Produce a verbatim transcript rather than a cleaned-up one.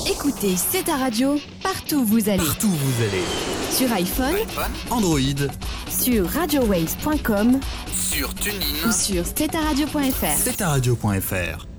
Écoutez, c'est ta radio, partout où vous allez. Partout où vous allez. Sur iPhone, Android, sur radio waves point com sur TuneIn ou sur c'est ta radio point f r. c'est ta radio point f r.